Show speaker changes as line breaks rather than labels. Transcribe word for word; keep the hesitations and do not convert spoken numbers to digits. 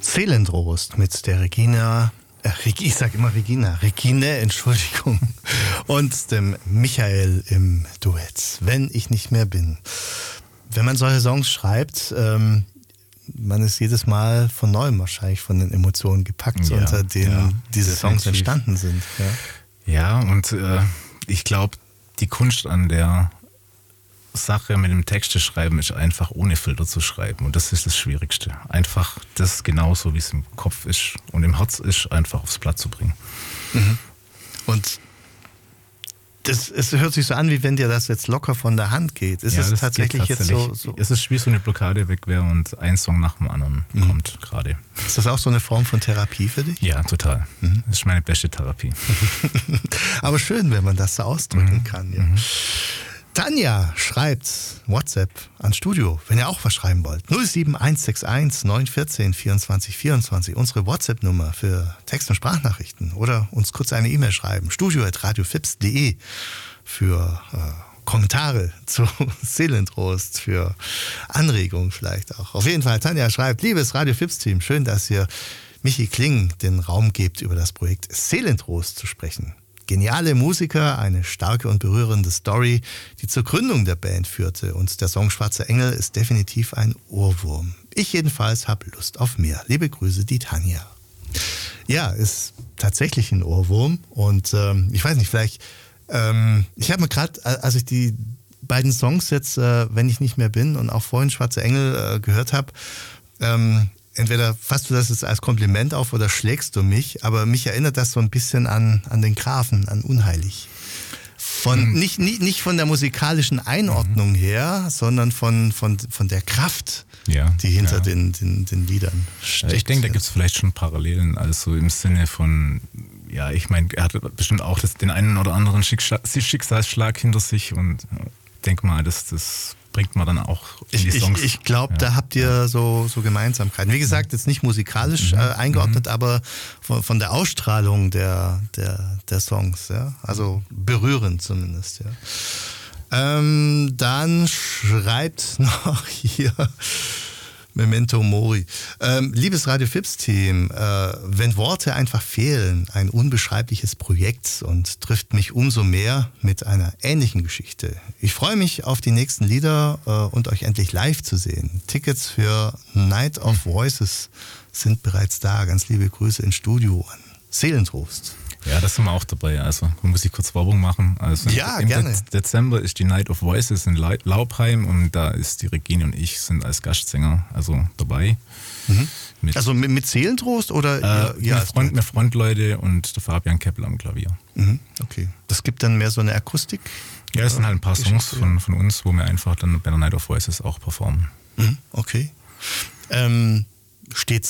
Seelentrost mit der Regina, äh, ich sag immer Regina, Regine, Entschuldigung, und dem Michael im Duett, Wenn ich nicht mehr bin. Wenn man solche Songs schreibt, ähm, man ist jedes Mal von neuem wahrscheinlich von den Emotionen gepackt,
ja,
unter denen
ja,
diese
definitiv.
Songs entstanden sind. Ja,
ja und äh, ich glaube, die Kunst an der Sache mit dem Texte schreiben ist einfach ohne Filter zu schreiben, und das ist das Schwierigste. Einfach das genauso, wie es im Kopf ist und im Herz ist, einfach aufs Blatt zu bringen.
Mhm. Und das, es hört sich so an, wie wenn dir das jetzt locker von der Hand geht. Ist
ja,
es tatsächlich,
tatsächlich
jetzt so, so?
Es ist wie so eine Blockade weg wäre und ein Song nach dem anderen mhm. kommt gerade.
Ist das auch so eine Form von Therapie für dich?
Ja, total. Mhm. Das ist meine beste Therapie.
Aber schön, wenn man das so ausdrücken
mhm.
kann. Ja.
Mhm.
Tanja schreibt WhatsApp ans Studio, wenn ihr auch was schreiben wollt. null sieben eins sechs eins neun eins vier vierundzwanzig vierundzwanzig, unsere WhatsApp-Nummer für Text- und Sprachnachrichten. Oder uns kurz eine E-Mail schreiben, studio at radiofips punkt de für äh, Kommentare zu Seelentrost, für Anregungen vielleicht auch. Auf jeden Fall, Tanja schreibt, liebes Radio-Fips-Team, schön, dass ihr Michi Kling den Raum gebt, über das Projekt Seelentrost zu sprechen. Geniale Musiker, eine starke und berührende Story, die zur Gründung der Band führte, und der Song Schwarze Engel ist definitiv ein Ohrwurm. Ich jedenfalls habe Lust auf mehr. Liebe Grüße, die Tanja. Ja, ist tatsächlich ein Ohrwurm, und ähm, ich weiß nicht, vielleicht, ähm, ich habe mir gerade, als ich die beiden Songs jetzt, äh, Wenn ich nicht mehr bin und auch vorhin Schwarze Engel äh, gehört habe, ähm, entweder fasst du das jetzt als Kompliment auf oder schlägst du mich, aber mich erinnert das so ein bisschen an, an den Grafen, an Unheilig. Von, mhm. nicht, nicht, nicht von der musikalischen Einordnung mhm. her, sondern von, von, von der Kraft,
ja,
die hinter
ja.
den, den, den Liedern steckt.
Ich denke, da gibt es vielleicht schon Parallelen, also im Sinne von, ja, ich meine, er hat bestimmt auch das, den einen oder anderen Schicksalsschlag hinter sich, und ich denke mal, dass das bringt man dann auch in die
ich,
Songs.
Ich, ich glaube, ja. da habt ihr so, so Gemeinsamkeiten. Wie gesagt, jetzt nicht musikalisch
mhm.
äh, eingeordnet,
mhm.
aber von, von der Ausstrahlung der, der, der Songs. Ja? Also berührend zumindest. Ja. Ähm, dann schreibt noch hier Memento Mori. Ähm, liebes Radio-Fips-Team, äh, wenn Worte einfach fehlen, ein unbeschreibliches Projekt, und trifft mich umso mehr mit einer ähnlichen Geschichte. Ich freue mich auf die nächsten Lieder äh, und euch endlich live zu sehen. Tickets für Night of Voices sind bereits da. Ganz liebe Grüße ins Studio an Seelentrost.
Ja, das sind wir auch dabei. Also, man muss ich kurz Werbung machen. Also
ja,
im
gerne.
De- Dezember ist die Night of Voices in La- Laubheim, und da ist die Regine und ich sind als Gastsänger also dabei.
Mhm.
Mit,
also mit, mit Seelentrost oder?
Äh, ja, mit, Front, mit Frontleute und der Fabian Keppel am Klavier.
Mhm. Okay. Das gibt dann mehr so eine Akustik?
Ja, es sind halt ein paar Songs von, von uns, wo wir einfach dann bei der Night of Voices auch performen.
Mhm. Okay. Ähm, steht